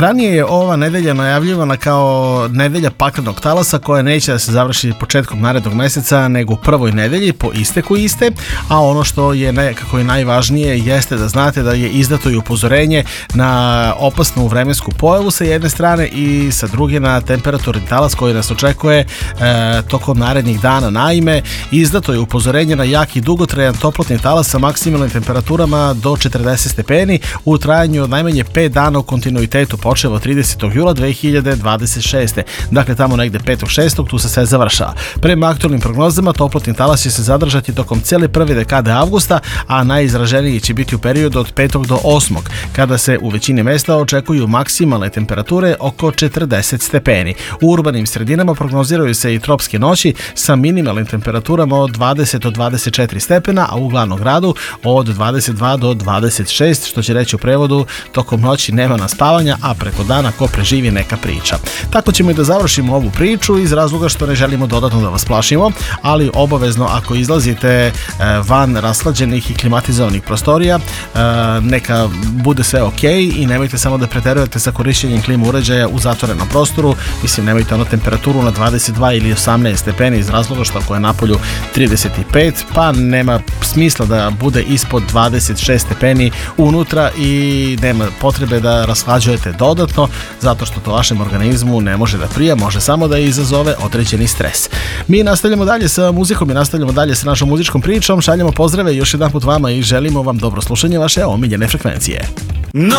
Ranije je ova nedelja najavljivana kao nedelja paklenog talasa koja neće da se završi početkom narednog meseca nego u prvoj nedelji po isteku iste, a ono što je nekako i najvažnije jeste da znate da je izdato i upozorenje na opasnu vremensku pojavu sa jedne strane i sa druge na temperaturni talas koji nas očekuje tokom narednih dana. Naime, izdato je upozorenje na jak i dugotrajan toplotni talas sa maksimalnim temperaturama do 40 stepeni u trajanju od najmanje 5 dana u kontinuitetu, počevo od 30. jula 2026. Dakle, tamo negde 5.6. tu se sve završava. Prema aktualnim prognozama, toplotni talas će se zadržati tokom cijele prve dekade avgusta, a najizraženiji će biti u periodu od 5. do 8. kada se u većini mesta očekuju maksimalne temperature oko 40 stepeni. U urbanim sredinama prognoziraju se i tropske noći sa minimalnim temperaturama od 20 do 24 stepena, a u glavnom gradu od 22 do 26, što će reći u prevodu tokom noći nema naspavanja, a preko dana ko preživi neka priča. Tako ćemo i da završimo ovu priču iz razloga što ne želimo dodatno da vas plašimo, ali obavezno ako izlazite van rashlađenih i klimatizovanih prostorija, neka bude sve ok i nemojte samo da preterujete sa korišćenjem klima uređaja u zatvorenom prostoru. Mislim, nemojte ono temperaturu na 22 ili 18 stepeni iz razloga što ako je napolju 35, pa nema smisla da bude ispod 26 stepeni unutra i nema potrebe da rashlađujete dodatno, zato što to vašem organizmu ne može da prija, može samo da izazove određeni stres. Mi nastavljamo dalje sa muzikom i nastavljamo dalje sa našom muzičkom pričom, šaljemo pozdrave još jedan put vama i želimo vam dobro slušanje vaše omiljene frekvencije.